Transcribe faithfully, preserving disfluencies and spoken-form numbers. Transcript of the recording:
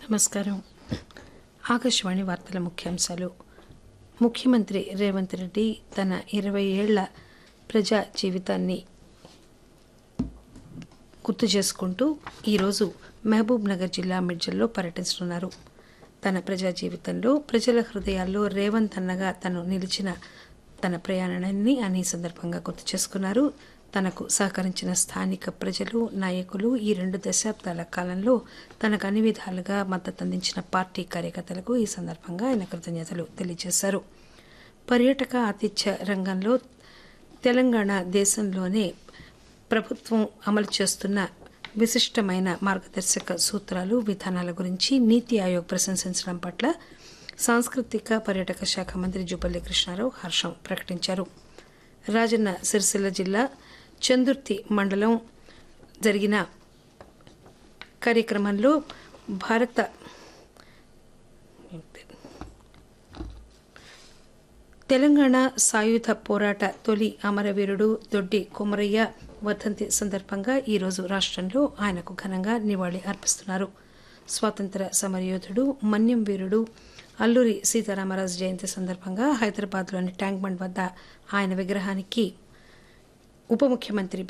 నమస్కారం. ఆకాశవాణి వార్తల ముఖ్యాంశాలు. ముఖ్యమంత్రి రేవంత్ రెడ్డి తన ఇరవై ఏళ్ల ప్రజా జీవితాన్ని గుర్తు చేసుకుంటూ ఈరోజు మహబూబ్ నగర్ జిల్లా మిడ్జల్లో పర్యటిస్తున్నారు. తన ప్రజా జీవితంలో ప్రజల హృదయాల్లో రేవంత్ అన్నగా తను నిలిచిన తన ప్రయాణాన్ని ఆయన ఈ సందర్భంగా గుర్తు చేసుకున్నారు. తనకు సహకరించిన స్థానిక ప్రజలు, నాయకులు, ఈ రెండు దశాబ్దాల కాలంలో తనకు అన్ని విధాలుగా మద్దతు అందించిన పార్టీ కార్యకర్తలకు ఈ సందర్భంగా ఆయన కృతజ్ఞతలు తెలియజేశారు. పర్యాటక ఆతిథ్య రంగంలో తెలంగాణ దేశంలోనే ప్రభుత్వం అమలు చేస్తున్న విశిష్టమైన మార్గదర్శక సూత్రాలు, విధానాల గురించి నీతి ఆయోగ్ ప్రశంసించడం పట్ల సాంస్కృతిక పర్యాటక శాఖ మంత్రి జూపల్లి కృష్ణారావు హర్షం ప్రకటించారు. రాజన్న సిరిసిల్ల జిల్లా చందుర్తి మండలం జరిగిన కార్యక్రమంలో భారత తెలంగాణ సాయుధ పోరాట తొలి అమరవీరుడు దొడ్డి కొమరయ్య వర్ధంతి సందర్భంగా ఈరోజు రాష్టంలో ఆయనకు ఘనంగా నివాళి అర్పిస్తున్నారు. స్వాతంత్ర సమరయోధుడు, మన్యం వీరుడు అల్లూరి సీతారామరాజు జయంతి సందర్భంగా హైదరాబాద్లోని ట్యాంక్ బండ్ వద్ద ఆయన విగ్రహానికి ఉప ముఖ్యమంత్రి